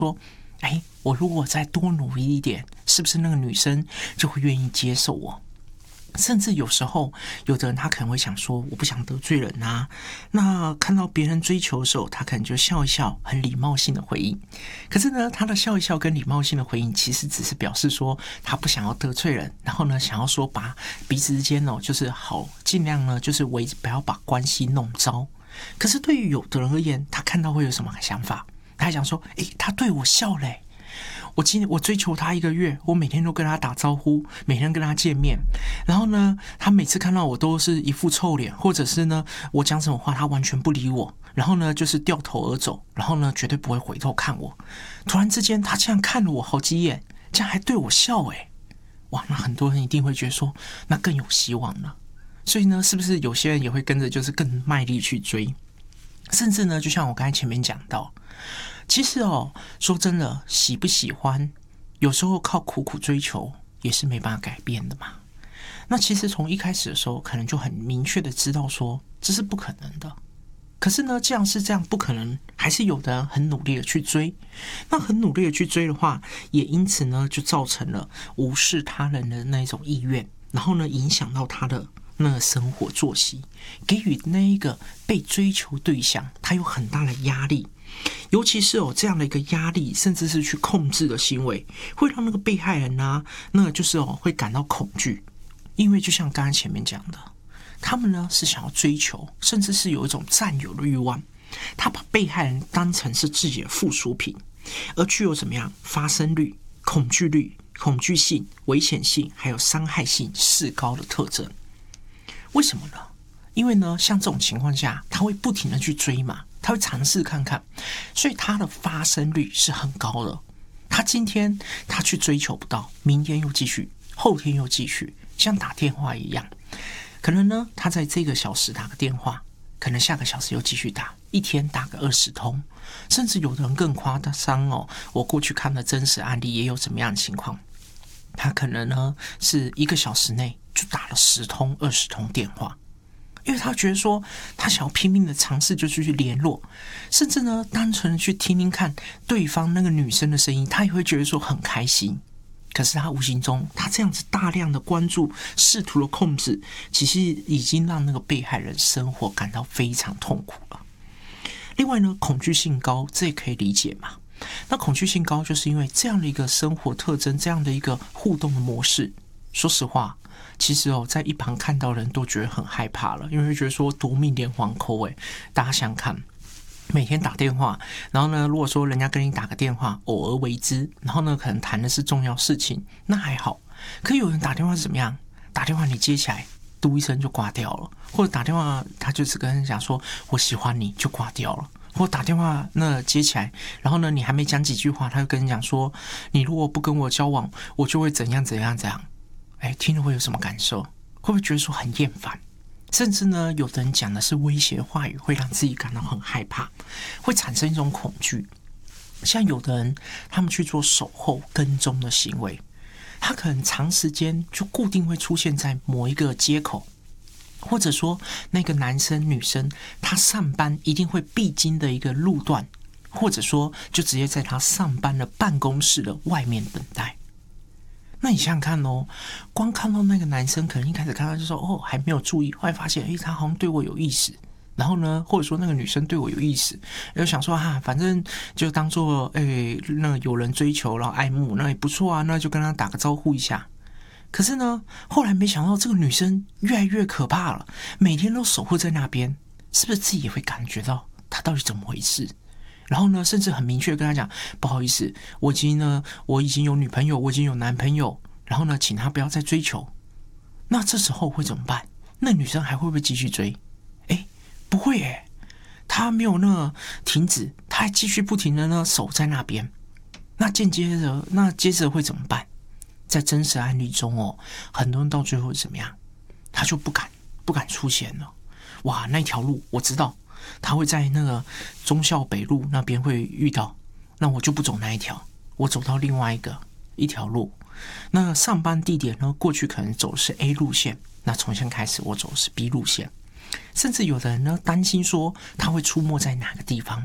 说，我如果再多努力一点，是不是那个女生就会愿意接受我？甚至有时候，有的人他可能会想说，我不想得罪人啊。那看到别人追求的时候，他可能就笑一笑，很礼貌性的回应。可是呢，他的笑一笑跟礼貌性的回应，其实只是表示说他不想要得罪人，然后呢，想要说把彼此之间就是好，尽量呢就是不要把关系弄糟。可是对于有的人而言，他看到会有什么想法？他还想说，他对我笑嘞。我追求他1个月，我每天都跟他打招呼，每天跟他见面，然后呢，他每次看到我都是一副臭脸，或者是呢，我讲什么话他完全不理我，然后呢，就是掉头而走，然后呢，绝对不会回头看我。突然之间，他竟然看了我好几眼，竟然还对我笑，哇，那很多人一定会觉得说，那更有希望了。所以呢，是不是有些人也会跟着就是更卖力去追？甚至呢，就像我刚才前面讲到，其实说真的，喜不喜欢，有时候靠苦苦追求也是没办法改变的嘛。那其实从一开始的时候，可能就很明确的知道说这是不可能的。可是呢，这样不可能，还是有的人很努力的去追。那很努力的去追的话，也因此呢，就造成了无视他人的那种意愿，然后呢，影响到他的那个生活作息，给予那一个被追求对象他有很大的压力。尤其是这样的一个压力，甚至是去控制的行为，会让那个被害人啊，那个就是会感到恐惧。因为就像刚才前面讲的，他们呢是想要追求，甚至是有一种占有的欲望，他把被害人当成是自己的附属品，而具有怎么样发生率、恐惧性、危险性还有伤害性4高的特征。为什么呢？因为呢，像这种情况下，他会不停的去追嘛，他会尝试看看，所以他的发生率是很高的。他今天他去追求不到，明天又继续，后天又继续，像打电话一样，可能呢，他在这个小时打个电话，可能下个小时又继续打，一天打个20通，甚至有的人更夸张我过去看的真实案例也有怎么样的情况，他可能呢是1个小时内就打了10通、20通电话。因为他觉得说，他想要拼命的尝试，就是去联络，甚至呢，单纯的去听听看对方那个女生的声音，他也会觉得说很开心。可是他无形中，他这样子大量的关注，试图的控制，其实已经让那个被害人生活感到非常痛苦了。另外呢，恐惧性高，这也可以理解嘛。那恐惧性高，就是因为这样的一个生活特征，这样的一个互动的模式，说实话。其实在一旁看到的人都觉得很害怕了，因为会觉得说夺命连环扣大家想想看，每天打电话，然后呢，如果说人家跟你打个电话，偶尔为之，然后呢，可能谈的是重要事情，那还好。可有人打电话是怎么样？打电话你接起来，嘟一声就挂掉了，或者打电话他就只跟人讲说我喜欢你就挂掉了，或打电话那接起来，然后呢，你还没讲几句话，他就跟你讲说，你如果不跟我交往，我就会怎样怎样怎样。听了会有什么感受？会不会觉得说很厌烦？甚至呢，有的人讲的是威胁话语，会让自己感到很害怕，会产生一种恐惧。像有的人，他们去做守候、跟踪的行为，他可能长时间就固定会出现在某一个街口，或者说那个男生、女生，他上班一定会必经的一个路段，或者说就直接在他上班的办公室的外面等待。那你想想看光看到那个男生，可能一开始看到就说还没有注意，后来发现他好像对我有意思，然后呢，或者说那个女生对我有意思，就想说反正就当做那有人追求然后爱慕，那也不错啊，那就跟他打个招呼一下。可是呢，后来没想到这个女生越来越可怕了，每天都守护在那边，是不是自己也会感觉到她到底怎么回事？然后呢，甚至很明确跟他讲，不好意思，我已经有女朋友，我已经有男朋友，然后呢，请他不要再追求。那这时候会怎么办？那女生还会不会继续追？不会她没有停止，她还继续不停的守在那边。那接着会怎么办？在真实案例中很多人到最后怎么样？他就不敢出现了。哇，那条路我知道。他会在那个忠孝北路那边会遇到，那我就不走那一条，我走到另外一条路。那上班地点呢，过去可能走的是 A 路线，那从现在开始我走的是 B 路线。甚至有的人呢担心说他会出没在哪个地方，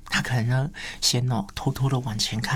他可能呢先偷偷的往前看。